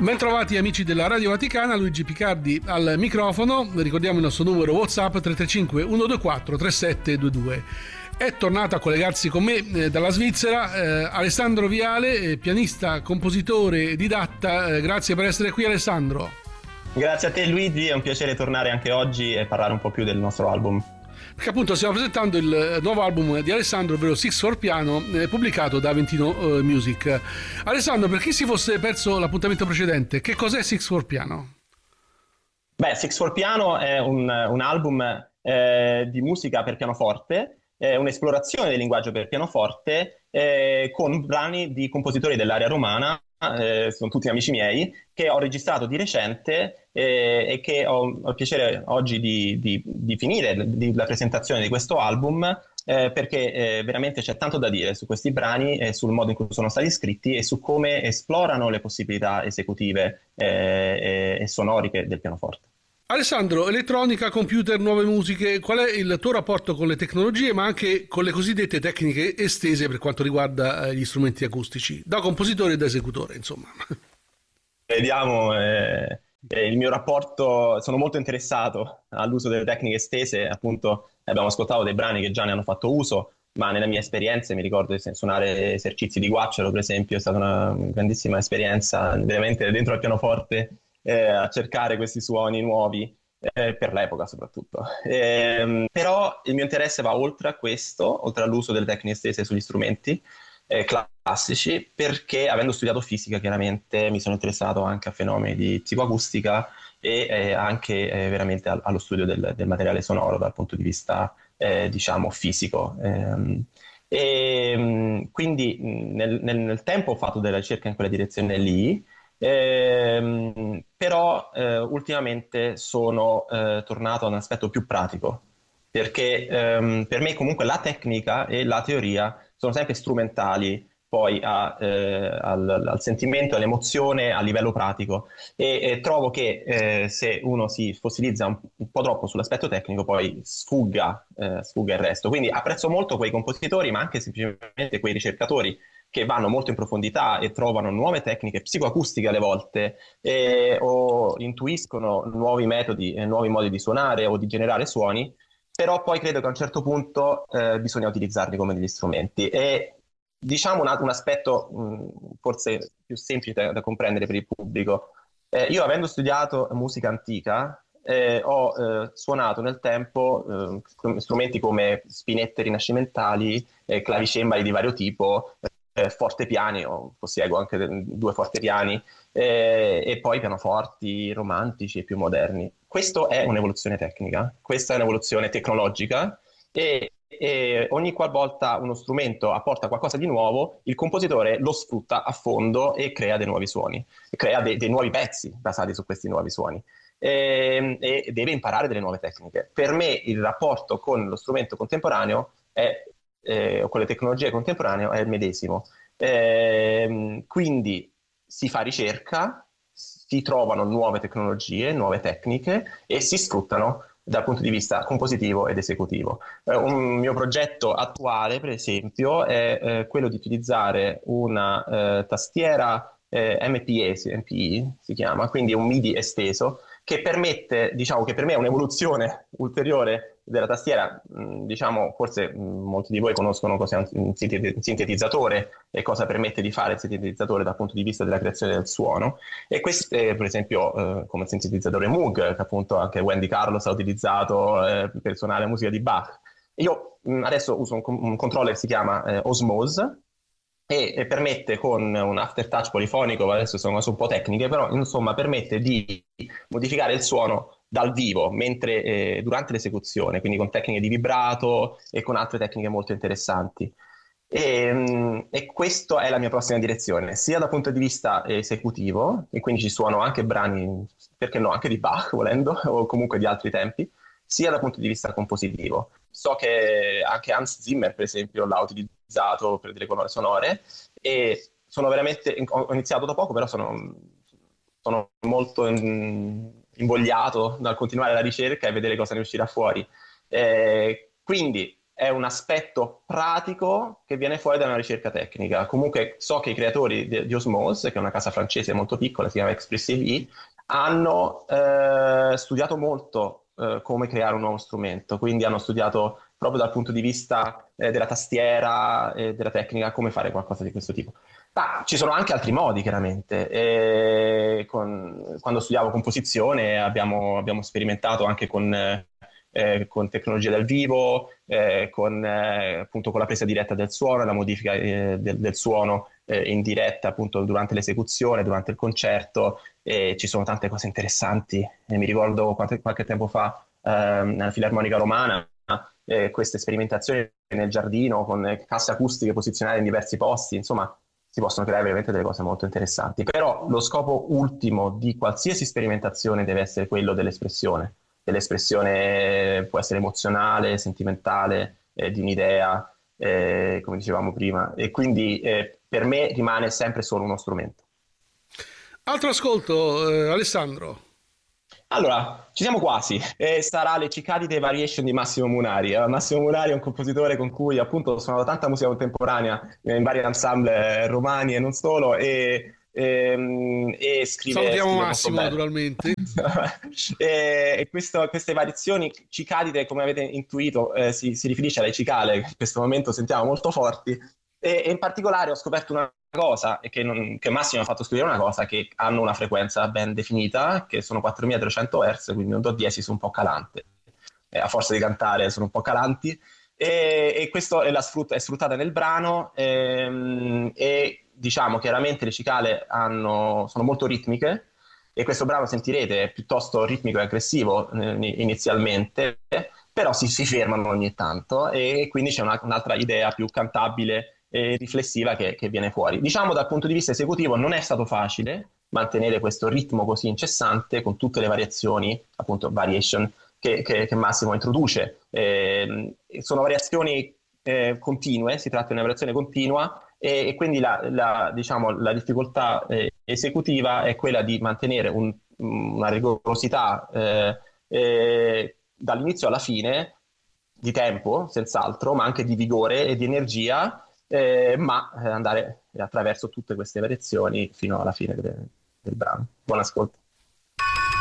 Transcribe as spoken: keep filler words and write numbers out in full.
Bentrovati amici della Radio Vaticana, Luigi Picardi al microfono. Ricordiamo il nostro numero WhatsApp tre tre cinque uno due quattro tre sette due due. È tornato a collegarsi con me eh, dalla Svizzera eh, Alessandro Viale, eh, pianista, compositore, didatta. Eh, grazie per essere qui, Alessandro. Grazie a te Luigi, è un piacere tornare anche oggi e parlare un po' più del nostro album. Perché appunto stiamo presentando il nuovo album di Alessandro, ovvero Six for Piano, eh, pubblicato da Aventino eh, Music. Alessandro, per chi si fosse perso l'appuntamento precedente, che cos'è Six for Piano? Beh, Six for Piano è un, un album eh, di musica per pianoforte, è un'esplorazione del linguaggio per pianoforte eh, con brani di compositori dell'area romana. Eh, sono tutti amici miei, che ho registrato di recente eh, e che ho, ho il piacere oggi di, di, di finire di, la presentazione di questo album eh, perché eh, veramente c'è tanto da dire su questi brani e sul modo in cui sono stati scritti e su come esplorano le possibilità esecutive eh, e, e sonoriche del pianoforte. Alessandro, elettronica, computer, nuove musiche, qual è il tuo rapporto con le tecnologie ma anche con le cosiddette tecniche estese per quanto riguarda gli strumenti acustici, da compositore e da esecutore, insomma? Vediamo, eh, eh, il mio rapporto, sono molto interessato all'uso delle tecniche estese, appunto abbiamo ascoltato dei brani che già ne hanno fatto uso, ma nella mia esperienza mi ricordo di suonare esercizi di guaccero, per esempio, è stata una grandissima esperienza, veramente dentro al pianoforte. Eh, a cercare questi suoni nuovi eh, per l'epoca soprattutto. Eh, però il mio interesse va oltre a questo, oltre all'uso delle tecniche estese sugli strumenti eh, classici, perché avendo studiato fisica chiaramente mi sono interessato anche a fenomeni di psicoacustica e eh, anche eh, veramente al, allo studio del, del materiale sonoro dal punto di vista eh, diciamo fisico. Eh, e quindi nel, nel, nel tempo ho fatto della ricerca in quella direzione lì. Eh, però eh, ultimamente sono eh, tornato a un aspetto più pratico, perché ehm, per me comunque la tecnica e la teoria sono sempre strumentali poi a, eh, al, al sentimento, all'emozione a livello pratico e, e trovo che eh, se uno si fossilizza un, un po' troppo sull'aspetto tecnico poi sfugga, eh, sfugga il resto. Quindi apprezzo molto quei compositori ma anche semplicemente quei ricercatori che vanno molto in profondità e trovano nuove tecniche psicoacustiche alle volte e, o intuiscono nuovi metodi e nuovi modi di suonare o di generare suoni, però poi credo che a un certo punto eh, bisogna utilizzarli come degli strumenti. E diciamo un, un aspetto mh, forse più semplice da, da comprendere per il pubblico. Eh, io avendo studiato musica antica eh, ho eh, suonato nel tempo eh, strumenti come spinette rinascimentali, eh, clavicembali di vario tipo, Eh, fortepiani, o possiedo anche due fortepiani, eh, e poi pianoforti romantici e più moderni. Questo è un'evoluzione tecnica, questa è un'evoluzione tecnologica e, e ogni qualvolta uno strumento apporta qualcosa di nuovo, il compositore lo sfrutta a fondo e crea dei nuovi suoni, crea dei, dei nuovi pezzi basati su questi nuovi suoni. E, e deve imparare delle nuove tecniche. Per me il rapporto con lo strumento contemporaneo è Eh, o con le tecnologie contemporanee è il medesimo. Eh, quindi si fa ricerca, si trovano nuove tecnologie, nuove tecniche e si sfruttano dal punto di vista compositivo ed esecutivo. Eh, un mio progetto attuale, per esempio, è eh, quello di utilizzare una eh, tastiera eh, M P E, M P E si chiama, quindi un MIDI esteso, che permette, diciamo che per me è un'evoluzione ulteriore della tastiera. Diciamo, forse molti di voi conoscono cos'è un sintetizzatore e cosa permette di fare il sintetizzatore dal punto di vista della creazione del suono, e queste per esempio eh, come il sintetizzatore Moog, che appunto anche Wendy Carlos ha utilizzato eh, per suonare la musica di Bach. Io mh, adesso uso un, un controller che si chiama eh, Osmose e, e permette con un aftertouch polifonico, adesso sono cose un po' tecniche, però insomma permette di modificare il suono dal vivo, mentre eh, durante l'esecuzione, quindi con tecniche di vibrato e con altre tecniche molto interessanti. E, e questa è la mia prossima direzione, sia dal punto di vista esecutivo, e quindi ci suono anche brani, perché no, anche di Bach volendo, o comunque di altri tempi, sia dal punto di vista compositivo. So che anche Hans Zimmer, per esempio, l'ha utilizzato per delle colonne sonore, e sono veramente, ho iniziato da poco, però sono, sono molto in, invogliato dal continuare la ricerca e vedere cosa ne uscirà fuori. Eh, quindi è un aspetto pratico che viene fuori da una ricerca tecnica. Comunque so che i creatori di, di Osmose, che è una casa francese molto piccola, si chiama Expressive, hanno eh, studiato molto eh, come creare un nuovo strumento, quindi hanno studiato proprio dal punto di vista eh, della tastiera e della tecnica come fare qualcosa di questo tipo. Ma ci sono anche altri modi, chiaramente. E con, quando studiavo composizione abbiamo, abbiamo sperimentato anche con, eh, con tecnologie dal vivo, eh, con, eh, appunto, con la presa diretta del suono, la modifica eh, del, del suono eh, in diretta appunto durante l'esecuzione, durante il concerto. E ci sono tante cose interessanti. E mi ricordo qualche, qualche tempo fa ehm, nella Filarmonica Romana eh, queste sperimentazioni nel giardino con casse acustiche posizionate in diversi posti, insomma si possono creare veramente delle cose molto interessanti. Però lo scopo ultimo di qualsiasi sperimentazione deve essere quello dell'espressione. Dell'espressione può essere emozionale, sentimentale, eh, di un'idea, eh, come dicevamo prima. E quindi eh, per me rimane sempre solo uno strumento. Altro ascolto, eh, Alessandro. Allora, ci siamo quasi. E sarà le Cicadide Variation di Massimo Munari. Eh, Massimo Munari è un compositore con cui appunto ho suonato tanta musica contemporanea eh, in vari ensemble eh, romani e non solo, e, e, e scrive, Salutiamo scrive Massimo, molto bene. naturalmente. e e questo, queste variazioni Cicadide, come avete intuito, eh, si, si riferisce alle cicale, che in questo momento sentiamo molto forti. E, e in particolare ho scoperto una cosa, e che, non, che Massimo ha fatto scoprire una cosa, che hanno una frequenza ben definita, che sono quattromila trecento hertz, quindi un do diesis un po' calante. Eh, a forza di cantare sono un po' calanti, e, e questo è, la sfrutta, è sfruttata nel brano, ehm, e diciamo chiaramente le cicale hanno, sono molto ritmiche, e questo brano sentirete è piuttosto ritmico e aggressivo eh, inizialmente, però si, si fermano ogni tanto, e quindi c'è una, un'altra idea più cantabile e riflessiva che, che viene fuori. Diciamo dal punto di vista esecutivo non è stato facile mantenere questo ritmo così incessante con tutte le variazioni, appunto variation, che, che, che Massimo introduce. Eh, sono variazioni eh, continue, si tratta di una variazione continua, e, e quindi la, la, diciamo, la difficoltà eh, esecutiva è quella di mantenere un, una rigorosità eh, eh, dall'inizio alla fine, di tempo senz'altro, ma anche di vigore e di energia, eh, ma eh, andare attraverso tutte queste variazioni fino alla fine del, del brano. Buon ascolto.